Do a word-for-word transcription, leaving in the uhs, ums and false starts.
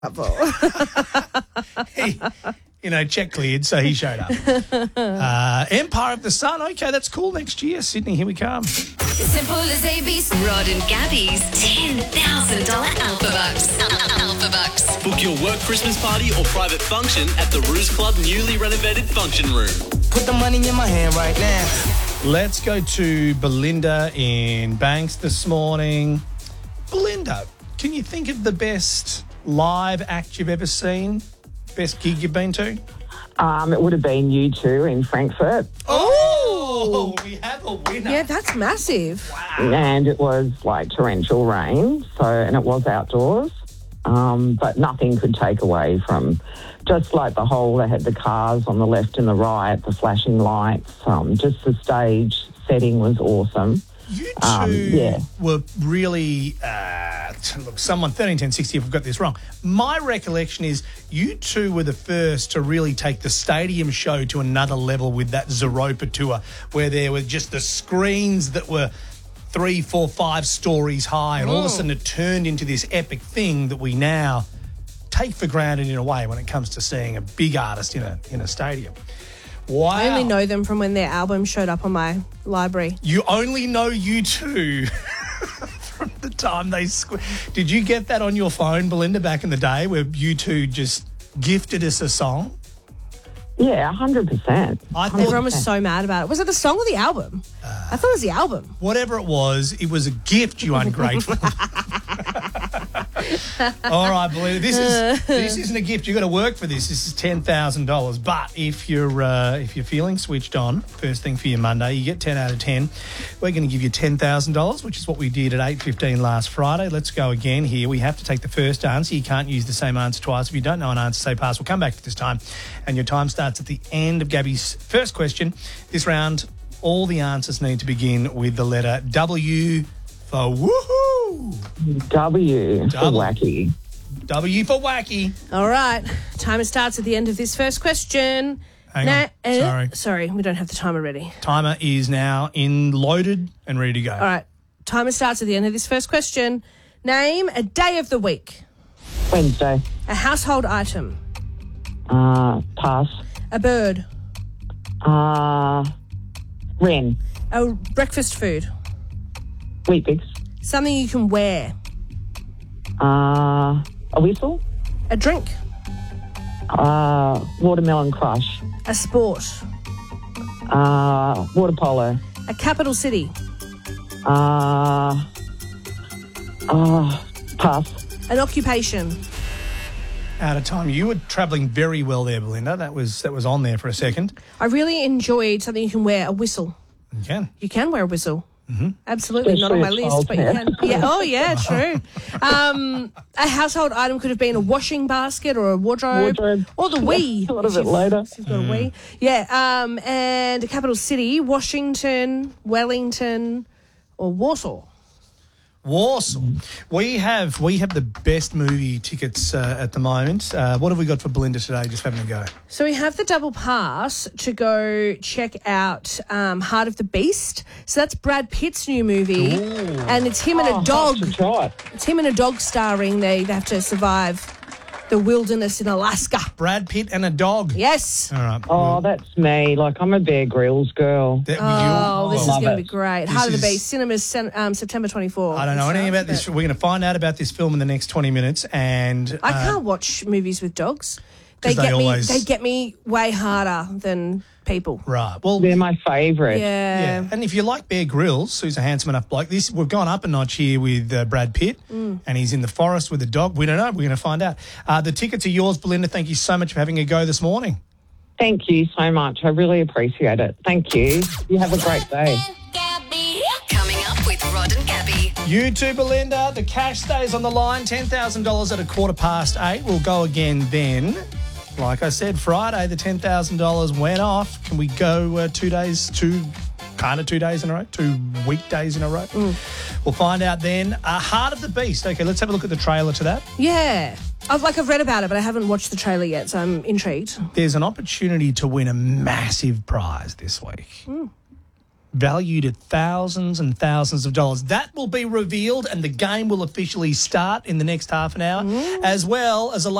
he, you know, check cleared, so he showed up. Uh, Empire of the Sun. Okay, that's cool. Next year, Sydney, here we come. Simple as A B C. Rod and Gabby's ten thousand dollars Alpha Bucks. Alpha Bucks. Book your work Christmas party or private function at the Ruse Club newly renovated function room. Put the money in my hand right now. Let's go to Belinda in Banks this morning. Belinda, can you think of the best live act you've ever seen? Best gig you've been to? Um, it would have been U two in Frankfurt. Oh, we have a winner. Yeah, that's massive. Wow. And it was like torrential rain, so and it was outdoors. Um, but nothing could take away from just like the whole, they had the cars on the left and the right, the flashing lights, um, just the stage setting was awesome. You two Um, yeah. were really, uh, look, someone, thirteen ten sixty, if we've got this wrong. My recollection is you two were the first to really take the stadium show to another level with that Zeropa tour, where there were just the screens that were three, four, five stories high, and all of a sudden it turned into this epic thing that we now take for granted in a way when it comes to seeing a big artist in a in a stadium. Wow. I only know them from when their album showed up on my library. You only know U two from the time they... Squ- Did you get that on your phone, Belinda, back in the day where U two just gifted us a song? Yeah, one hundred percent. I thought Everyone was so mad about it. Was it the song or the album? Uh, I thought it was the album. whatever it was, it was a gift, you ungrateful. All right, Belinda, this is this isn't a gift. You've got to work for this. This is ten thousand dollars. But if you're uh, if you're feeling switched on, first thing for your Monday, you get ten out of ten. We're going to give you ten thousand dollars, which is what we did at eight fifteen last Friday. Let's go again here. We have to take the first answer. You can't use the same answer twice. If you don't know an answer, say pass. We'll come back to this time. And your time starts at the end of Gabby's first question. This round, all the answers need to begin with the letter W for woohoo. W for Double. wacky. W for wacky. All right. Timer starts at the end of this first question. Hang Na- on. uh, Sorry. Sorry, we don't have the timer ready. Timer is now in, loaded and ready to go. All right. Timer starts at the end of this first question. Name a day of the week. Wednesday. A household item. Uh, pass. A bird. Uh, Wren. A breakfast food. Wheat Bix. Something you can wear. Uh, a whistle. A drink. Uh, watermelon crush. A sport. Uh, water polo. A capital city. Uh, uh, pass. An occupation. Out of time. You were travelling very well there, Belinda. That was that was on there for a second. I really enjoyed something you can wear. A whistle. You can. You can wear a whistle. Mm-hmm. Absolutely. Especially Not on my a list, but you child's can. Yeah. Oh, yeah, true. Um, a household item could have been a washing basket or a wardrobe. Wardrobe. Or the Wii. Thought of if it you've- later. if you've got a Wii. Yeah. Um, and a capital city, Washington, Wellington, or Warsaw. Warsaw. We have we have the best movie tickets uh, at the moment. Uh, what have we got for Belinda today? Just having a go. So we have the double pass to go check out um, Heart of the Beast. So that's Brad Pitt's new movie. And it's him and a dog. Have to try it. It's him and a dog starring. They, they have to survive the wilderness in Alaska. Brad Pitt and a dog. Yes. All right. Oh, that's me. Like, I'm a Bear Grylls girl. That- Oh, you- this is love going to it. be great. This Heart of is- the Beast, cinemas sen- um, September twenty-fourth. I don't know anything about this. We're going to find out about this film in the next twenty minutes. And I uh, can't watch movies with dogs. 'Cause They they get always- me. They get me way harder than people. Right. Well, They're my favourite. yeah. Yeah. And if you like Bear Grylls, who's a handsome enough bloke, this we've gone up a notch here with uh, Brad Pitt, Mm. and he's in the forest with a dog. We don't know. We're going to find out. Uh, the tickets are yours, Belinda. Thank you so much for having a go this morning. Thank you so much. I really appreciate it. Thank you. You have a great day. Coming up with Rod and Gabby. You too, Belinda. The cash stays on the line. ten thousand dollars at a quarter past eight. We'll go again then. Like I said, Friday, the ten thousand dollars went off. Can we go uh, two days, two, kind of two days in a row, two weekdays in a row? We'll find out then. Uh, Heart of the Beast. Okay, let's have a look at the trailer to that. Yeah. I've like I've read about it, but I haven't watched the trailer yet, so I'm intrigued. There's an opportunity to win a massive prize this week. valued at thousands and thousands of dollars. That will be revealed and the game will officially start in the next half an hour, as well as a